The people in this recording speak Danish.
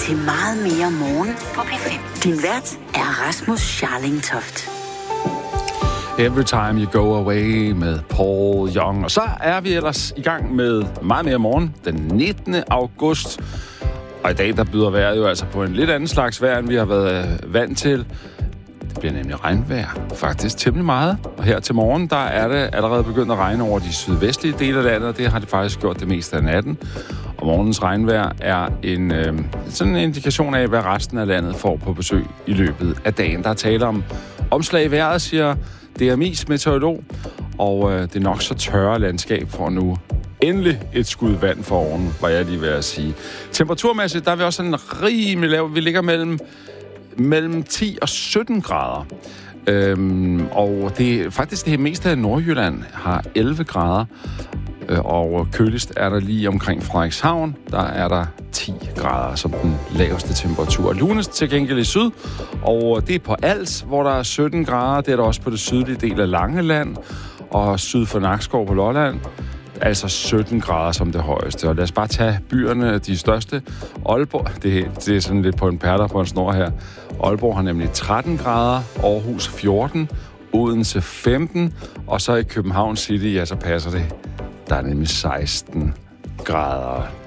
til Meget mere morgen på P5. Din vært er Rasmus Scharling Toft. Every Time You Go Away med Paul Young. Og så er vi ellers i gang med Meget mere morgen den 19. august. Og i dag der byder vejret jo altså på en lidt anden slags vejr, end vi har været vant til. Det bliver nemlig regnvejr. Faktisk temmelig meget. Og her til morgen, der er det allerede begyndt at regne over de sydvestlige dele af landet, og det har det faktisk gjort det meste af natten. Og morgens regnvejr er sådan en indikation af, hvad resten af landet får på besøg i løbet af dagen. Der er tale om omslag i vejret, siger DMI's meteorolog, og det nok så tørre landskab får nu endelig et skud vand for oven, var jeg lige ved at sige. Temperaturmæssigt, der er vi også sådan rimelig lav. Vi ligger mellem 10 og 17 grader. Og det faktisk det meste af Nordjylland har 11 grader. Og køligst er der lige omkring Frederikshavn. Der er der 10 grader som den laveste temperatur. Lunest til gengæld i syd, og det er på Als, hvor der er 17 grader. Det er der også på det sydlige del af Langeland og syd for Nakskov på Lolland. Altså 17 grader som det højeste. Og lad os bare tage byerne, de største. Aalborg, det er sådan lidt på en perler på en snor her. Aalborg har nemlig 13 grader, Aarhus 14, Odense 15, og så i København City, ja, så passer det. Der er nemlig 16 grader.